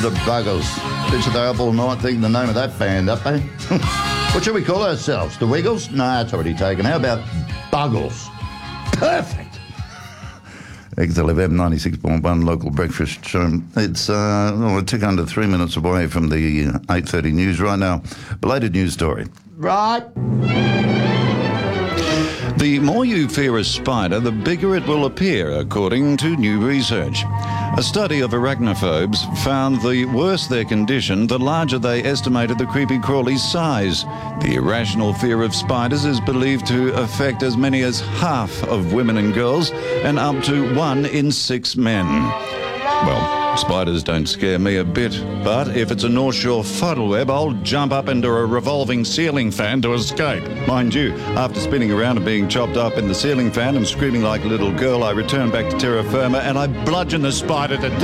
the Buggles. Bitch, they up all night thinking the name of that band, up there. What should we call ourselves? The Wiggles? No, that's already taken. How about Buggles? Perfect. XLFM 96.1 local breakfast show. It's a tick under 3 minutes away from the 8:30 news right now. Belated news story. Right. The more you fear a spider, the bigger it will appear, according to new research. A study of arachnophobes found the worse their condition, the larger they estimated the creepy crawly's size. The irrational fear of spiders is believed to affect as many as half of women and girls and up to 1 in 6 men. Well, spiders don't scare me a bit, but if it's a North Shore fuddle web, I'll jump up into a revolving ceiling fan to escape. Mind you, after spinning around and being chopped up in the ceiling fan and screaming like a little girl, I return back to terra firma and I bludgeon the spider to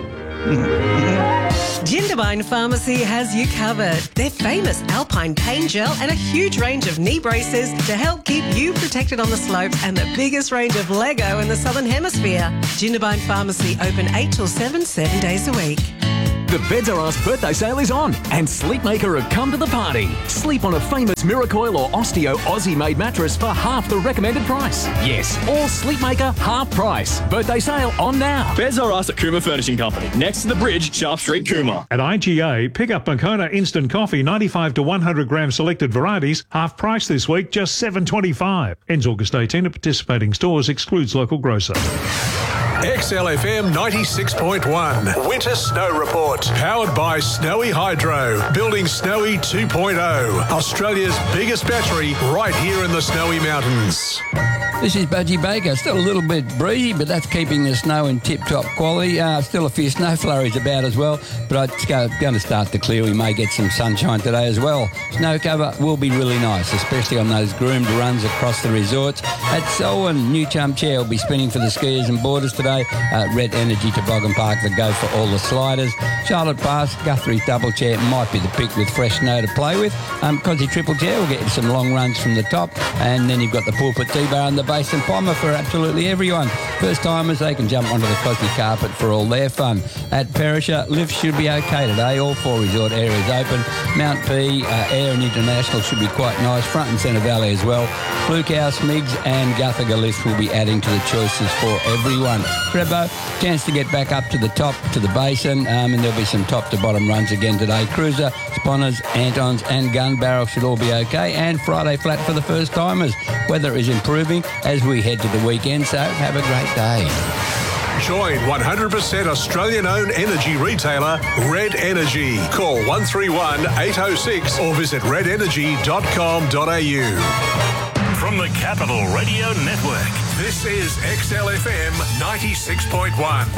death. Jindabyne Pharmacy has you covered. Their famous Alpine pain gel and a huge range of knee braces to help keep you protected on the slopes and the biggest range of Lego in the Southern Hemisphere. Jindabyne Pharmacy open 8 till 7, 7 days a week. The Beds R Us birthday sale is on and Sleepmaker have come to the party. Sleep on a famous Miracoil or Osteo Aussie-made mattress for half the recommended price. Yes, all Sleepmaker half price. Birthday sale on now. Beds R Us at Cooma Furnishing Company, next to the bridge, Sharp Street, Cooma. At IGA, pick up Moccona Instant Coffee 95 to 100 gram selected varieties, half price this week, just $7.25. Ends August 18 at participating stores, excludes local grocer. XLFM 96.1 Winter Snow Report. Powered by Snowy Hydro. Building Snowy 2.0. Australia's biggest battery right here in the Snowy Mountains. This is Budgie Baker. Still a little bit breezy, but that's keeping the snow in tip-top quality. Still a few snow flurries about as well, but it's going to start to clear. We may get some sunshine today as well. Snow cover will be really nice, especially on those groomed runs across the resorts. At Selwyn, New Chum Chair will be spinning for the skiers and boarders today. Red Energy Toboggan Park that go for all the sliders. Charlotte Pass, Guthrie's Double Chair might be the pick with fresh snow to play with. Cosy Triple Chair will get you some long runs from the top, and then you've got the Pulpit T-Bar and the Basin Pommer for absolutely everyone. First timers, they can jump onto the Cosy carpet for all their fun. At Perisher, lifts should be okay today. All 4 resort areas open. Mount P, Air and International should be quite nice. Front and Centre Valley as well. Blue Cow, Smigs and Guthaga lifts will be adding to the choices for everyone. Crebo, chance to get back up to the top, to the Basin, and there'll be some top to bottom runs again today. Cruiser, Sponners, Antons and Gun Barrel should all be okay. And Friday flat for the first timers. Weather is improving as we head to the weekend, so have a great day. Join 100% Australian-owned energy retailer Red Energy. Call 131 806 or visit redenergy.com.au. From the Capital Radio Network, this is XLFM 96.1.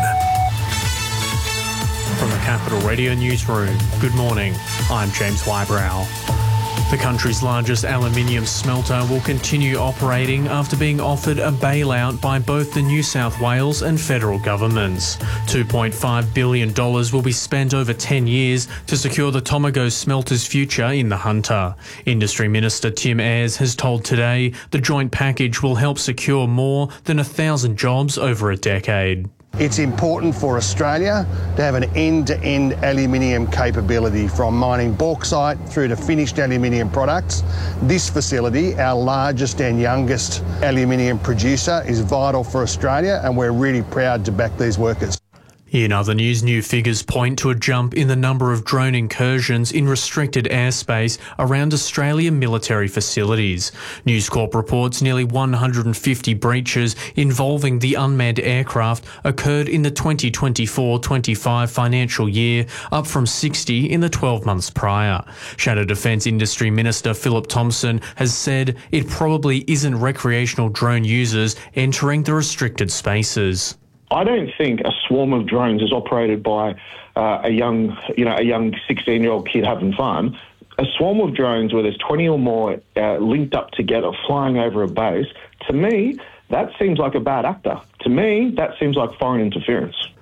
From the Capital Radio Newsroom, good morning. I'm James Wybrow. The country's largest aluminium smelter will continue operating after being offered a bailout by both the New South Wales and federal governments. $2.5 billion will be spent over 10 years to secure the Tomago smelter's future in the Hunter. Industry Minister Tim Ayres has told Today the joint package will help secure more than 1,000 jobs over a decade. It's important for Australia to have an end-to-end aluminium capability, from mining bauxite through to finished aluminium products. This facility, our largest and youngest aluminium producer, is vital for Australia, and we're really proud to back these workers. In other news, new figures point to a jump in the number of drone incursions in restricted airspace around Australian military facilities. News Corp reports nearly 150 breaches involving the unmanned aircraft occurred in the 2024-25 financial year, up from 60 in the 12 months prior. Shadow Defence Industry Minister Philip Thompson has said it probably isn't recreational drone users entering the restricted spaces. I don't think a swarm of drones is operated by a young 16-year-old kid having fun. A swarm of drones where there's 20 or more linked up together flying over a base, to me, that seems like a bad actor. To me, that seems like foreign interference.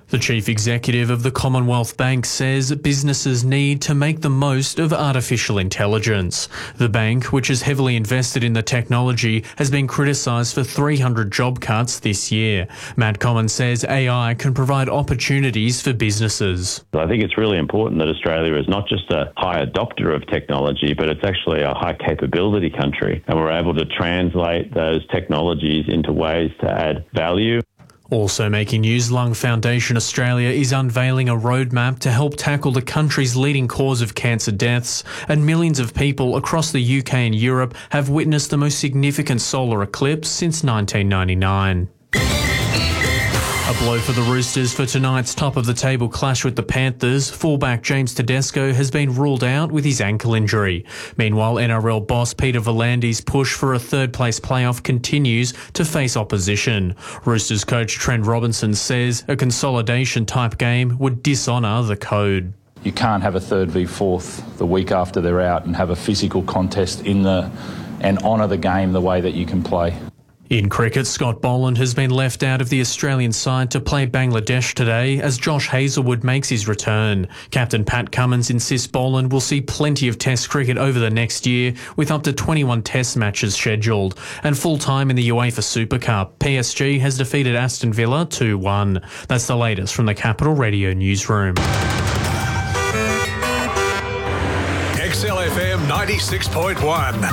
The chief executive of the Commonwealth Bank says businesses need to make the most of artificial intelligence. The bank, which is heavily invested in the technology, has been criticised for 300 job cuts this year. Matt Common says AI can provide opportunities for businesses. I think it's really important that Australia is not just a high adopter of technology, but it's actually a high capability country, and we're able to translate those technologies into ways to add value. Also making news, Lung Foundation Australia is unveiling a roadmap to help tackle the country's leading cause of cancer deaths, and millions of people across the UK and Europe have witnessed the most significant solar eclipse since 1999. A blow for the Roosters for tonight's top-of-the-table clash with the Panthers. Fullback James Tedesco has been ruled out with his ankle injury. Meanwhile, NRL boss Peter V'landys's push for a third-place playoff continues to face opposition. Roosters coach Trent Robinson says a consolidation-type game would dishonour the code. You can't have a third v fourth the week after they're out and have a physical contest and honour the game the way that you can play. In cricket, Scott Boland has been left out of the Australian side to play Bangladesh today as Josh Hazlewood makes his return. Captain Pat Cummins insists Boland will see plenty of Test cricket over the next year, with up to 21 Test matches scheduled. And full-time in the UEFA Super Cup, PSG has defeated Aston Villa 2-1. That's the latest from the Capital Radio newsroom. XLFM 96.1.